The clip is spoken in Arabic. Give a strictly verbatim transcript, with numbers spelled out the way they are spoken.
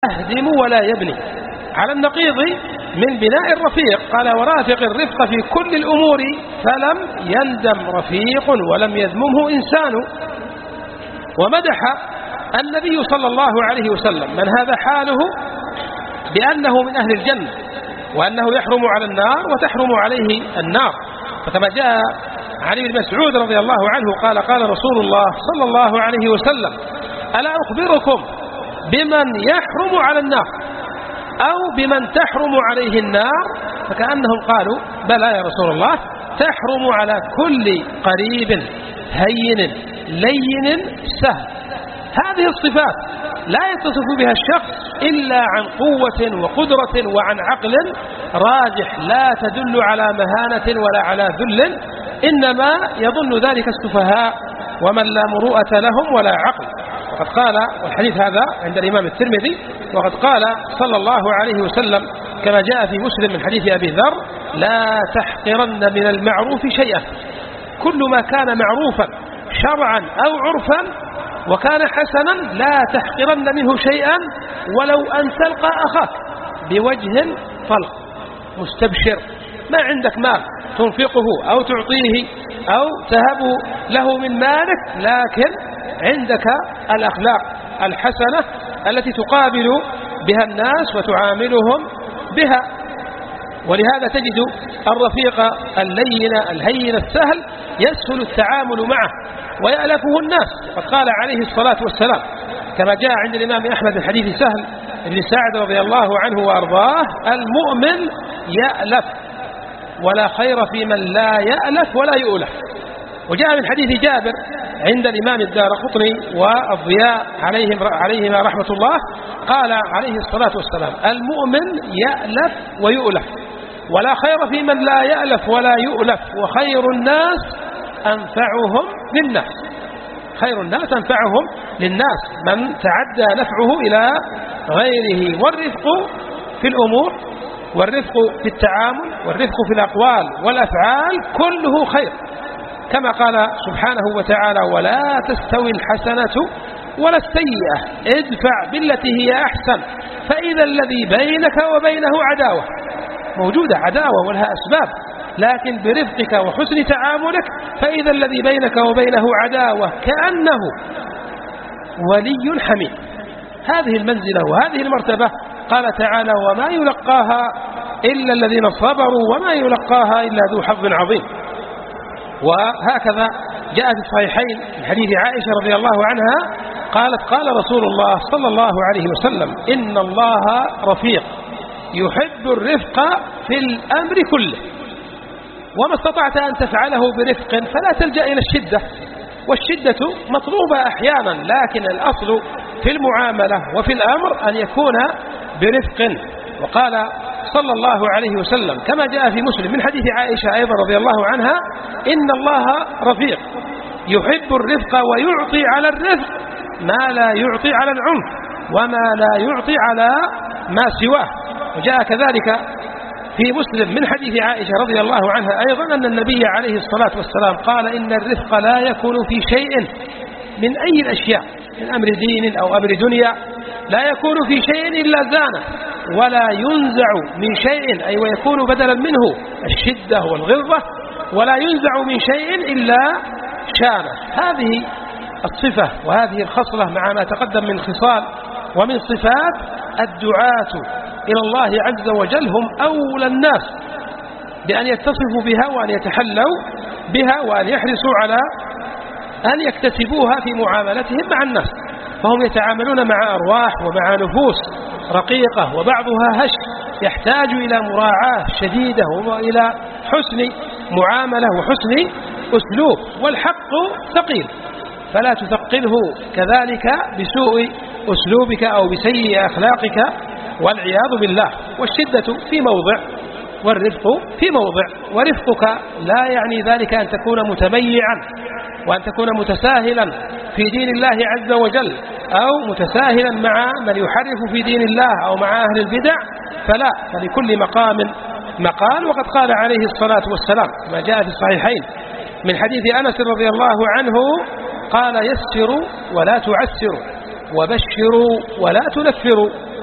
يهدم ولا يبني. على النقيض من بناء الرفيق قال ورافق الرفق في كل الأمور فلم يندم رفيق ولم يذممه إنسان. ومدح النبي صلى الله عليه وسلم من هذا حاله بأنه من أهل الجنة وأنه يحرم على النار وتحرم عليه النار. فكما جاء عن ابن مسعود رضي الله عنه قال قال رسول الله صلى الله عليه وسلم ألا أخبركم بمن يحرم على النار أو بمن تحرم عليه النار؟ فكأنهم قالوا بلى يا رسول الله، تحرم على كل قريب هين لين سهل. هذه الصفات لا يتصف بها الشخص إلا عن قوة وقدرة وعن عقل راجح، لا تدل على مهانة ولا على ذل، إنما يظن ذلك السفهاء ومن لا مروءة لهم ولا عقل. وقد قال، والحديث هذا عند الإمام الترمذي، وقد قال صلى الله عليه وسلم كما جاء في مسلم من حديث أبي ذر لا تحقرن من المعروف شيئا، كل ما كان معروفا شرعا أو عرفا وكان حسنا لا تحقرن منه شيئا ولو أن تلقى أخاك بوجه طلق مستبشر، ما عندك مال تنفقه أو تعطيه أو تهب له من مالك، لكن عندك الأخلاق الحسنة التي تقابل بها الناس وتعاملهم بها. ولهذا تجد الرفيق اللين الهين السهل يسهل التعامل معه ويألفه الناس. فقال عليه الصلاة والسلام كما جاء عند الإمام أحمد من حديث سهل بن سعد رضي الله عنه وأرضاه المؤمن يألف ولا خير في من لا يألف ولا يؤلف. وجاء من حديث جابر عند الإمام الدارقطني والضياء عليهم عليهما رحمة الله قال عليه الصلاة والسلام المؤمن يألف ويؤلف ولا خير في من لا يألف ولا يؤلف، وخير الناس أنفعهم للناس، خير الناس أنفعهم للناس من تعدى نفعه إلى غيره. والرفق في الأمور والرفق في التعامل والرفق في الأقوال والأفعال كله خير، كما قال سبحانه وتعالى ولا تستوي الحسنة ولا السيئة ادفع بالتي هي أحسن فإذا الذي بينك وبينه عداوة، موجودة عداوة ولها أسباب، لكن برفقك وحسن تعاملك فإذا الذي بينك وبينه عداوة كأنه ولي حميم. هذه المنزلة وهذه المرتبة قال تعالى وما يلقاها إلا الذين صبروا وما يلقاها إلا ذو حظ عظيم. وهكذا جاء في الصحيحين من حديث عائشة رضي الله عنها قالت قال رسول الله صلى الله عليه وسلم إن الله رفيق يحب الرفق في الأمر كله، وما استطعت أن تفعله برفق فلا تلجأ إلى الشدة، والشدة مطلوبة أحيانا، لكن الأصل في المعاملة وفي الأمر أن يكون برفق. وقال صلى الله عليه وسلم كما جاء في مسلم من حديث عائشة أيضا رضي الله عنها إن الله رفيق يحب الرفق ويعطي على الرفق ما لا يعطي على العنف وما لا يعطي على ما سواه. وجاء كذلك في مسلم من حديث عائشة رضي الله عنها أيضا أن النبي عليه الصلاة والسلام قال إن الرفق لا يكون في شيء من أي الأشياء من أمر دين أو أمر دنيا، لا يكون في شيء إلا زانه ولا ينزع من شيء أي ويكون بدلا منه الشدة والغلظة، ولا ينزع من شيء إلا شانه. هذه الصفة وهذه الخصلة مع ما تقدم من خصال ومن صفات الدعاة إلى الله عز وجل هم أولى الناس بأن يتصفوا بها وأن يتحلوا بها وأن يحرصوا على أن يكتسبوها في معاملتهم مع الناس، فهم يتعاملون مع أرواح ومع نفوس رقيقة وبعضها هش يحتاج إلى مراعاة شديدة وإلى حسن معاملة وحسن أسلوب، والحق ثقيل فلا تثقله كذلك بسوء أسلوبك أو بسيء أخلاقك والعياذ بالله. والشدة في موضع والرفق في موضع، ورفقك لا يعني ذلك أن تكون متميعا وأن تكون متساهلا في دين الله عز وجل أو متساهلا مع من يحرف في دين الله أو مع أهل البدع، فلا، فلكل مقام مقال. وقد قال عليه الصلاة والسلام ما جاء في الصحيحين من حديث أنس رضي الله عنه قال يسروا ولا تعسروا وبشروا ولا تنفروا